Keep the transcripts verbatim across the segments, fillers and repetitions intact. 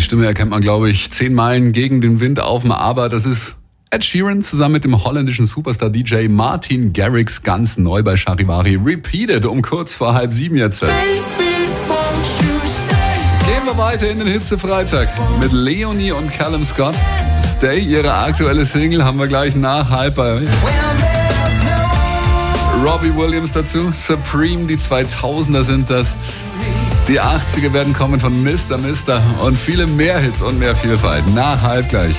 Stimme erkennt man, glaube ich, zehn Meilen gegen den Wind auf dem Aber. Das ist Ed Sheeran zusammen mit dem holländischen Superstar D J Martin Garrix, ganz neu bei Charivari. Repeated um kurz vor halb sieben jetzt. Gehen wir weiter in den Hitze-Freitag mit Leonie und Callum Scott. Stay, ihre aktuelle Single, haben wir gleich nach halb bei Robbie Williams dazu. Supreme, die zweitausender sind das. Die achtziger werden kommen von Mister Mister und viele mehr Hits und mehr Vielfalt. Nach halb gleich.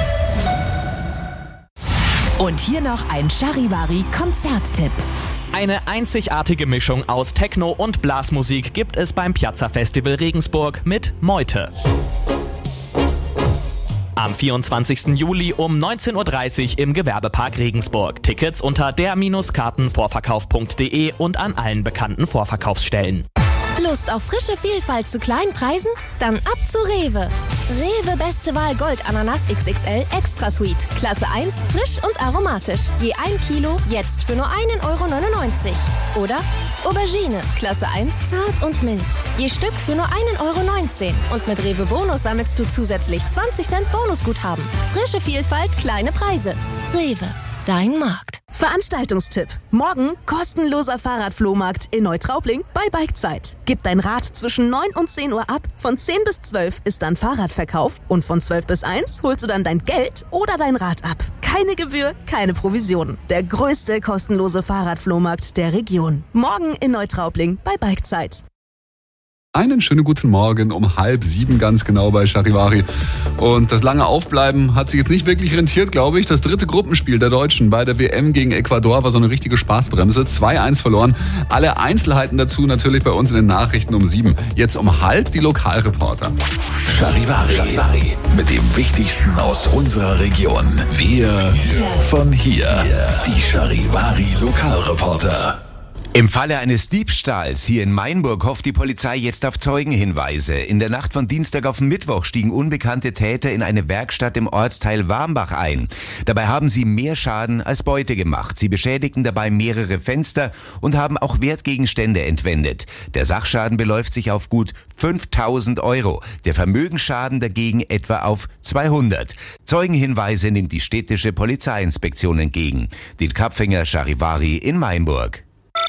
Und hier noch ein Charivari-Konzerttipp. Eine einzigartige Mischung aus Techno und Blasmusik gibt es beim Piazza Festival Regensburg mit Meute. Am vierundzwanzigsten Juli um neunzehn Uhr dreißig im Gewerbepark Regensburg. Tickets unter der Kartenvorverkauf punkt de und an allen bekannten Vorverkaufsstellen. Lust auf frische Vielfalt zu kleinen Preisen? Dann ab zu Rewe. Rewe Beste Wahl Gold Ananas X X L Extra Sweet. Klasse eins, frisch und aromatisch. Je ein Kilo, jetzt für nur ein Euro neunundneunzig. Oder Aubergine, Klasse eins, zart und mild. Je Stück für nur ein Euro neunzehn. Und mit Rewe Bonus sammelst du zusätzlich zwanzig Cent Bonusguthaben. Frische Vielfalt, kleine Preise. Rewe, dein Markt. Veranstaltungstipp. Morgen kostenloser Fahrradflohmarkt in Neutraubling bei Bikezeit. Gib dein Rad zwischen neun und zehn Uhr ab. Von zehn bis zwölf ist dann Fahrradverkauf und von zwölf bis eins holst du dann dein Geld oder dein Rad ab. Keine Gebühr, keine Provision. Der größte kostenlose Fahrradflohmarkt der Region. Morgen in Neutraubling bei Bikezeit. Einen schönen guten Morgen um halb sieben ganz genau bei Charivari. Und das lange Aufbleiben hat sich jetzt nicht wirklich rentiert, glaube ich. Das dritte Gruppenspiel der Deutschen bei der W M gegen Ecuador war so eine richtige Spaßbremse. zwei eins verloren. Alle Einzelheiten dazu natürlich bei uns in den Nachrichten um sieben. Jetzt um halb die Lokalreporter. Charivari, Charivari. Mit dem Wichtigsten aus unserer Region. Wir von hier. Die Charivari Lokalreporter. Im Falle eines Diebstahls hier in Mainburg hofft die Polizei jetzt auf Zeugenhinweise. In der Nacht von Dienstag auf Mittwoch stiegen unbekannte Täter in eine Werkstatt im Ortsteil Warmbach ein. Dabei haben sie mehr Schaden als Beute gemacht. Sie beschädigten dabei mehrere Fenster und haben auch Wertgegenstände entwendet. Der Sachschaden beläuft sich auf gut fünftausend Euro. Der Vermögensschaden dagegen etwa auf zweihundert. Zeugenhinweise nimmt die städtische Polizeiinspektion entgegen. Den Kapfinger Charivari in Mainburg.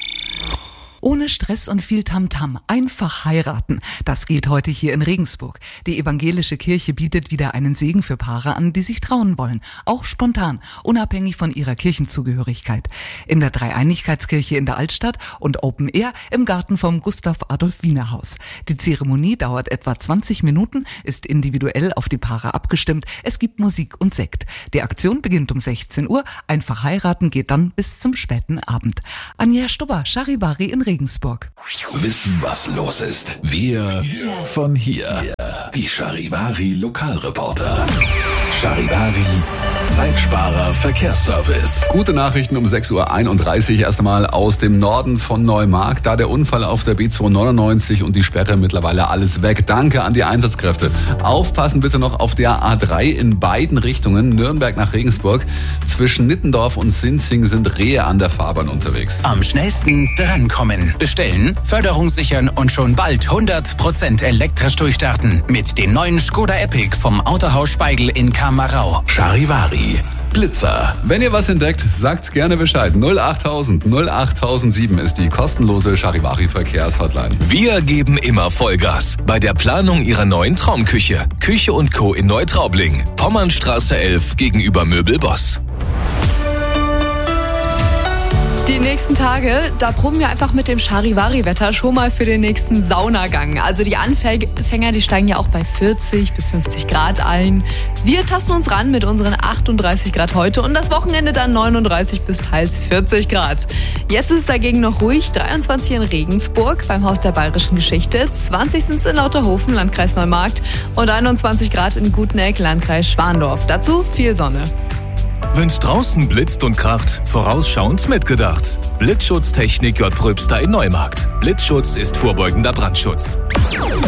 Ohne Stress und viel Tamtam. Einfach heiraten. Das geht heute hier in Regensburg. Die evangelische Kirche bietet wieder einen Segen für Paare an, die sich trauen wollen. Auch spontan, unabhängig von ihrer Kirchenzugehörigkeit. In der Dreieinigkeitskirche in der Altstadt und Open Air im Garten vom Gustav-Adolf-Wiener-Haus. Die Zeremonie dauert etwa zwanzig Minuten, ist individuell auf die Paare abgestimmt. Es gibt Musik und Sekt. Die Aktion beginnt um sechzehn Uhr. Einfach heiraten geht dann bis zum späten Abend. Anja Stubber, Charivari in Regensburg. Wissen, was los ist. Wir von hier. Die Charivari Lokalreporter. Charivari Zeitsparer Verkehrsservice. Gute Nachrichten um sechs Uhr einunddreißig. Erst einmal aus dem Norden von Neumarkt. Da der Unfall auf der B zweihundertneunundneunzig und die Sperre mittlerweile alles weg. Danke an die Einsatzkräfte. Aufpassen bitte noch auf der A drei in beiden Richtungen. Nürnberg nach Regensburg. Zwischen Nittendorf und Sinzing sind Rehe an der Fahrbahn unterwegs. Am schnellsten drankommen. Bestellen, Förderung sichern und schon bald hundert Prozent elektrisch durchstarten. Mit dem neuen Skoda Epic vom Autohaus Speigl in Kamarau. Charivari Blitzer. Wenn ihr was entdeckt, sagt's gerne Bescheid. null achttausend null achttausendsieben ist die kostenlose Charivari Verkehrshotline. Wir geben immer Vollgas bei der Planung ihrer neuen Traumküche. Küche und Co. in Neutraubling. Pommernstraße elf gegenüber Möbelboss. Die nächsten Tage, da proben wir einfach mit dem Charivari-Wetter schon mal für den nächsten Saunagang. Also die Anfänger, die steigen ja auch bei vierzig bis fünfzig Grad ein. Wir tasten uns ran mit unseren achtunddreißig Grad heute und das Wochenende dann neununddreißig bis teils vierzig Grad. Jetzt ist es dagegen noch ruhig, dreiundzwanzig in Regensburg beim Haus der Bayerischen Geschichte, zwanzig sind es in Lauterhofen, Landkreis Neumarkt und einundzwanzig Grad in Guteneck, Landkreis Schwandorf. Dazu viel Sonne. Wenn's draußen blitzt und kracht, vorausschauend mitgedacht. Blitzschutztechnik J. Pröbster in Neumarkt. Blitzschutz ist vorbeugender Brandschutz.